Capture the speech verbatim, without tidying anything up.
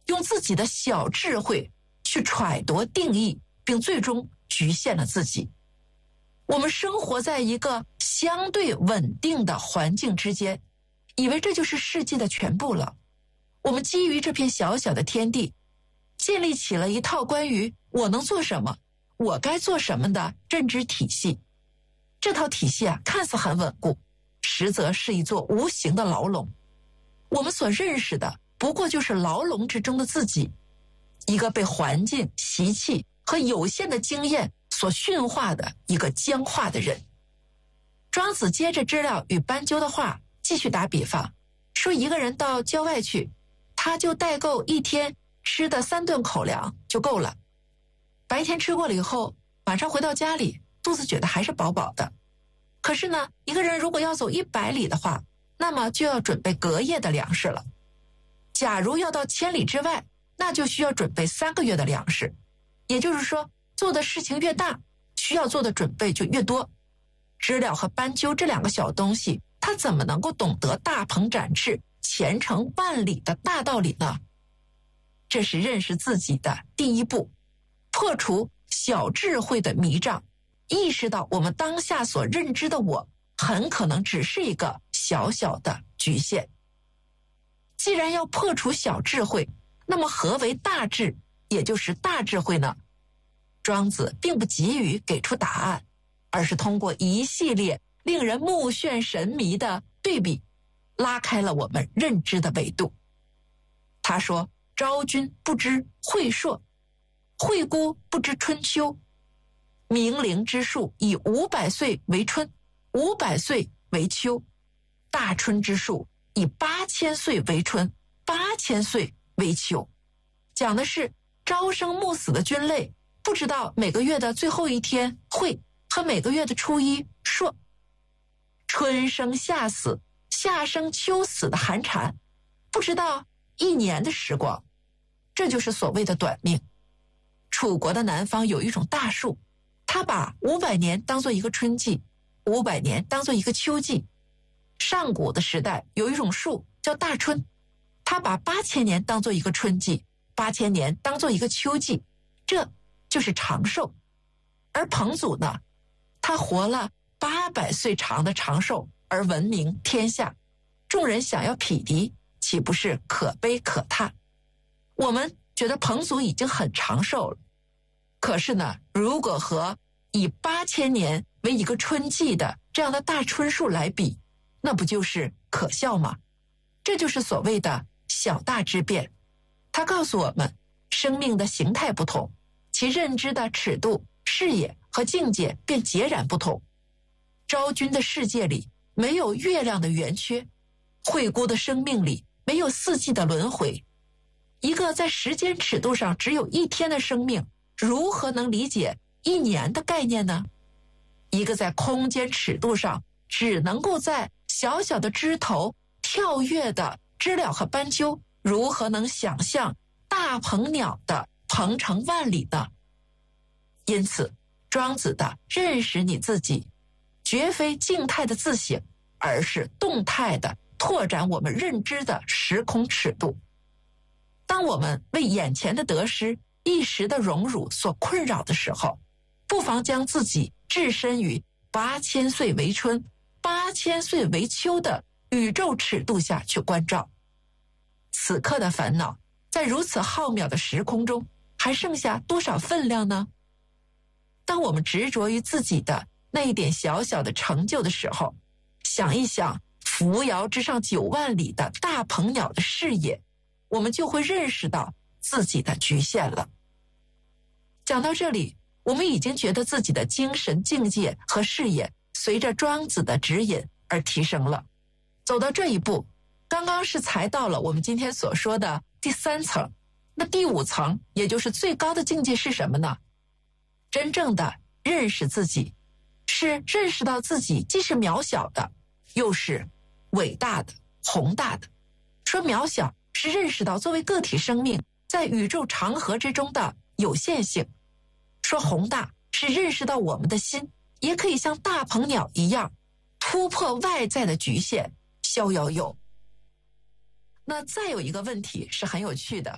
用自己的小智慧去揣度定义，并最终局限了自己。我们生活在一个相对稳定的环境之间，以为这就是世界的全部了。我们基于这片小小的天地，建立起了一套关于我能做什么，我该做什么的认知体系。这套体系啊，看似很稳固，实则是一座无形的牢笼。我们所认识的不过就是牢笼之中的自己，一个被环境、习气和有限的经验所驯化的一个僵化的人。庄子接着知了与斑鸠的话继续打比方，说一个人到郊外去，他就带够一天吃的三顿口粮就够了。白天吃过了以后，晚上回到家里，肚子觉得还是饱饱的。可是呢，一个人如果要走一百里的话，那么就要准备隔夜的粮食了。假如要到千里之外，那就需要准备三个月的粮食。也就是说，做的事情越大，需要做的准备就越多。知了和斑鸠这两个小东西，它怎么能够懂得大鹏展翅、前程万里的大道理呢？这是认识自己的第一步，破除小智慧的迷障，意识到我们当下所认知的我，很可能只是一个小小的局限。既然要破除小智慧，那么何为大智，也就是大智慧呢？庄子并不急于给出答案，而是通过一系列令人目眩神迷的对比，拉开了我们认知的维度。他说，昭君不知晦朔，惠姑不知春秋，冥灵之术以五百岁为春，五百岁为秋，大春之术以八千岁为春，八千岁为秋。讲的是朝生暮死的君类不知道每个月的最后一天晦和每个月的初一朔，春生夏死，夏生秋死的寒蝉不知道一年的时光，这就是所谓的短命。楚国的南方有一种大树，它把五百年当做一个春季，五百年当做一个秋季。上古的时代有一种树叫大椿，它把八千年当做一个春季，八千年当做一个秋季，这就是长寿。而彭祖呢，他活了八百岁长的长寿而闻名天下，众人想要匹敌，岂不是可悲可叹？我们觉得彭祖已经很长寿了，可是呢，如果和以八千年为一个春季的这样的大椿树来比，那不就是可笑吗？这就是所谓的小大之变。它告诉我们，生命的形态不同，其认知的尺度、视野和境界便截然不同。昭君的世界里没有月亮的圆缺，惠姑的生命里没有四季的轮回。一个在时间尺度上只有一天的生命，如何能理解一年的概念呢？一个在空间尺度上只能够在小小的枝头跳跃的知了和斑鸠，如何能想象大鹏鸟的鹏程万里呢？因此，庄子的认识你自己，绝非静态的自省，而是动态的拓展我们认知的时空尺度。当我们为眼前的得失、一时的荣辱所困扰的时候，不妨将自己置身于八千岁为春、八千岁为秋的宇宙尺度下去关照。此刻的烦恼，在如此浩渺的时空中，还剩下多少分量呢？当我们执着于自己的那一点小小的成就的时候，想一想扶摇直上九万里的大鹏鸟的视野，我们就会认识到自己的局限了。讲到这里，我们已经觉得自己的精神境界和视野随着庄子的指引而提升了。走到这一步，刚刚是才到了我们今天所说的第三层，那第五层，也就是最高的境界是什么呢？真正的认识自己，是认识到自己既是渺小的，又是伟大的、宏大的。说渺小，是认识到作为个体生命在宇宙长河之中的有限性；说宏大，是认识到我们的心也可以像大鹏鸟一样突破外在的局限，逍遥游。那再有一个问题是很有趣的，